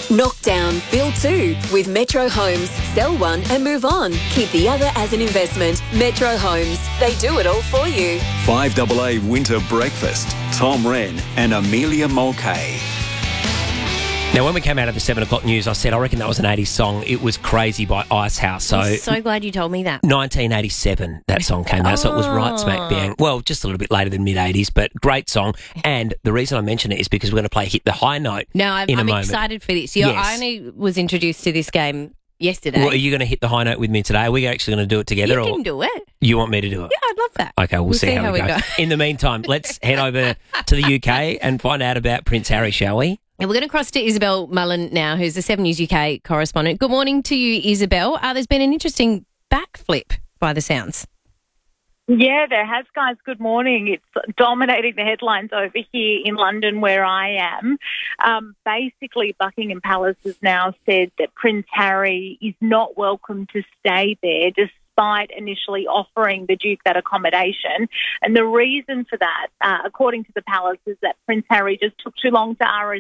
Knock down, build two with Metro Homes. Sell one and move on. Keep the other as an investment. Metro Homes. They do it all for you. 5AA Winter Breakfast. Tom Wren and Amelia Mulcahy. Now, when we came out of the 7 o'clock news, I said, I reckon that was an 80s song. It was Crazy by Icehouse. I'm so glad you told me that. 1987, that song came out, so it was right smack bang. Well, just a little bit later than mid-80s, but great song. And the reason I mention it is because we're going to play Hit the High Note No, I'm in a moment. excited for this. Yes. I only was introduced to this game yesterday. Well, are you going to hit the high note with me today? Are we actually going to do it together? You can do it. You want me to do it? Yeah, I'd love that. Okay, we'll see how we go. go. In the meantime, let's head over to the UK and find out about Prince Harry, shall we? And we're going to cross to Isabel Mullen now, who's the 7 News UK correspondent. Good morning to you, Isabel. There's been an interesting backflip by the sounds. Yeah, there has, guys. Good morning. It's dominating the headlines over here in London where I am. Basically, Buckingham Palace has now said that Prince Harry is not welcome to stay there despite initially offering the Duke that accommodation. And the reason for that, according to the palace, is that Prince Harry just took too long to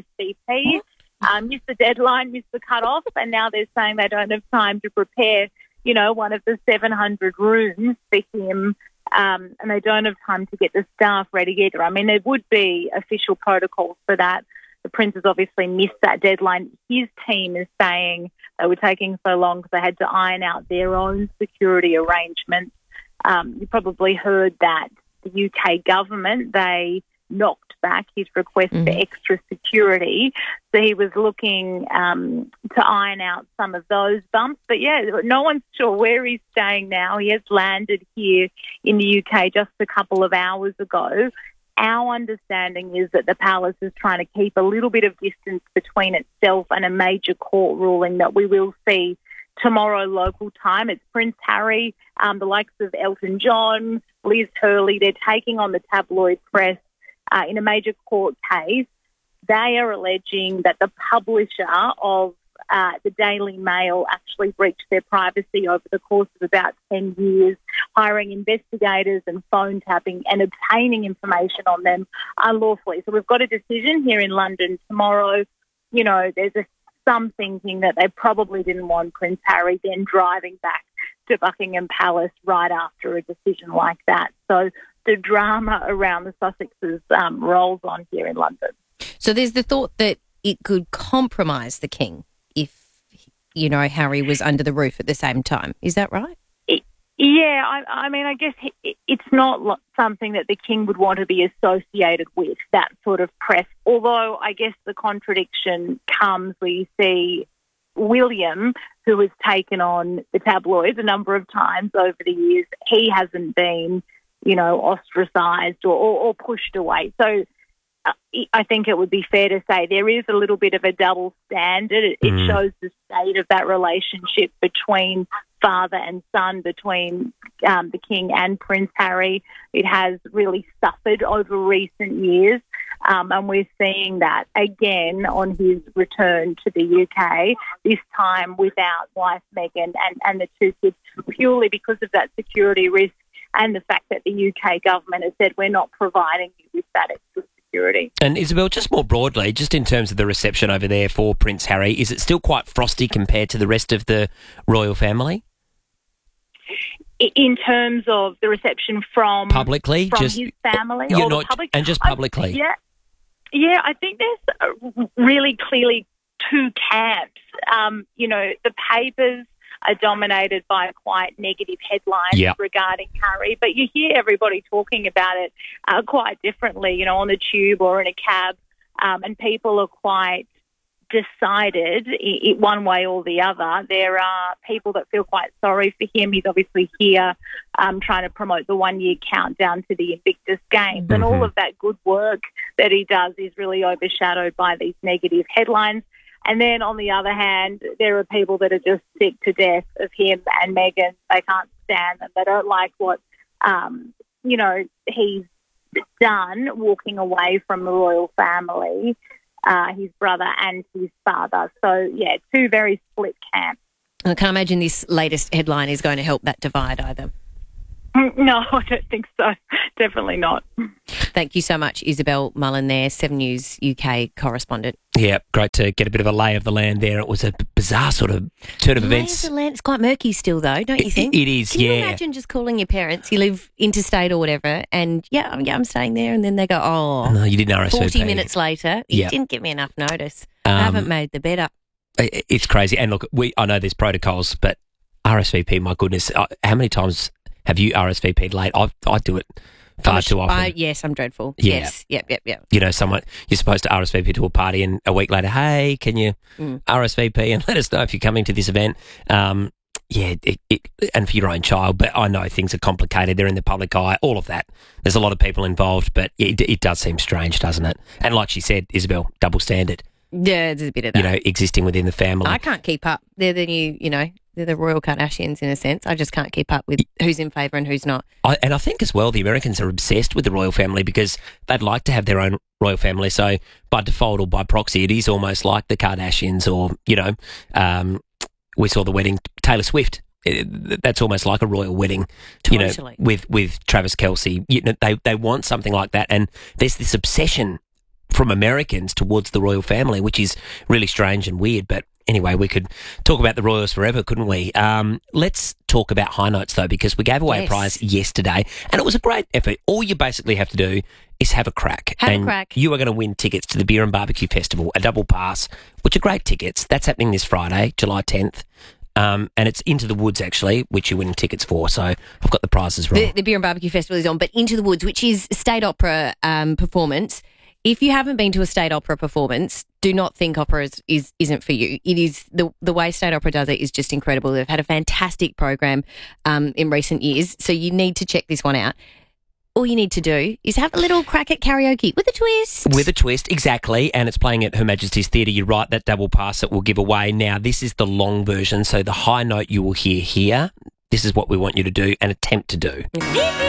RSVP, missed the deadline, missed the cut-off, and now they're saying they don't have time to prepare, one of the 700 rooms for him. And they don't have time to get the staff ready either. I mean, there would be official protocols for that. The Prince has obviously missed that deadline. His team is saying they were taking so long because they had to iron out their own security arrangements. You probably heard that the UK government, they knocked back his request for extra security. So he was looking to iron out some of those bumps. But, yeah, no one's sure where he's staying now. He has landed here in the UK just a couple of hours ago. Our understanding is that the palace is trying to keep a little bit of distance between itself and a major court ruling that we will see tomorrow local time. It's Prince Harry, the likes of Elton John, Liz Hurley. They're taking on the tabloid press in a major court case. They are alleging that the publisher of the Daily Mail actually breached their privacy over the course of about 10 years, hiring investigators and phone tapping and obtaining information on them unlawfully. So we've got a decision here in London tomorrow. There's some thinking that they probably didn't want Prince Harry then driving back to Buckingham Palace right after a decision like that. So the drama around the Sussexes rolls on here in London. So there's the thought that it could compromise the king if, Harry was under the roof at the same time. Is that right? Yeah, I mean, I guess it's not something that the king would want to be associated with, that sort of press. Although I guess the contradiction comes where you see William, who has taken on the tabloids a number of times over the years, he hasn't been, ostracised or pushed away. So I think it would be fair to say there is a little bit of a double standard. It shows the state of that relationship between father and son, between the King and Prince Harry. It has really suffered over recent years, and we're seeing that again on his return to the UK, this time without wife Meghan and the two kids, purely because of that security risk and the fact that the UK government has said we're not providing you with that extra security. And Isabel, just more broadly, just in terms of the reception over there for Prince Harry, is it still quite frosty compared to the rest of the royal family? In terms of the reception from publicly, from just his family, you're or not, the public, and just publicly. Yeah. I think there's really clearly two camps. The papers are dominated by quite negative headlines regarding Harry, but you hear everybody talking about it quite differently, on the tube or in a cab, and people are quite decided one way or the other. There are people that feel quite sorry for him. He's obviously here trying to promote the 1 year countdown to the Invictus Games, and all of that good work that he does is really overshadowed by these negative headlines. And then on the other hand, there are people that are just sick to death of him and Meghan. They can't stand them. They don't like what, he's done walking away from the royal family, his brother and his father. So, yeah, two very split camps. I can't imagine this latest headline is going to help that divide either. No, I don't think so. Definitely not. Thank you so much, Isabel Mullen there, 7 News UK correspondent. Yeah, great to get a bit of a lay of the land there. It was a bizarre sort of turn of events. It's quite murky still, though, don't you think? It is, Can you yeah. imagine just calling your parents, you live interstate or whatever, and I'm staying there, and then they go, No, you didn't RSVP. 40 minutes later, you Yeah. didn't give me enough notice. I haven't made the bed up. It's crazy. And look, I know there's protocols, but RSVP, my goodness, how many times have you RSVP'd late? I do it far too often. Yes, I'm dreadful. Yeah. Yes. Yep. You know, you're supposed to RSVP to a party, and a week later, hey, can you RSVP and let us know if you're coming to this event? And for your own child. But I know things are complicated. They're in the public eye, all of that. There's a lot of people involved, but it does seem strange, doesn't it? And like she said, Isabel, double standard. Yeah, there's a bit of that. You know, existing within the family. I can't keep up. They're the new, they're the royal Kardashians in a sense. I just can't keep up with who's in favour and who's not. And I think as well, the Americans are obsessed with the royal family because they'd like to have their own royal family. So by default or by proxy, it is almost like the Kardashians or, we saw the wedding, Taylor Swift. That's almost like a royal wedding, Totally. with Travis Kelce. They want something like that. And there's this obsession from Americans towards the royal family, which is really strange and weird. But anyway, we could talk about the royals forever, couldn't we? Let's talk about High Notes, though, because we gave away a prize yesterday, and it was a great effort. All you basically have to do is have a crack. Have a crack. You are going to win tickets to the Beer and Barbecue Festival, a double pass, which are great tickets. That's happening this Friday, July 10th. And it's Into the Woods, actually, which you're winning tickets for. So I've got the prizes wrong. The Beer and Barbecue Festival is on, but Into the Woods, which is state opera performance. If you haven't been to a state opera performance, do not think opera isn't for you. It is the way state opera does it is just incredible. They've had a fantastic program in recent years, so you need to check this one out. All you need to do is have a little crack at karaoke with a twist. With a twist, exactly. And it's playing at Her Majesty's Theatre. You're right, that double pass that we'll give away. Now, this is the long version, so the high note you will hear here, this is what we want you to do and attempt to do.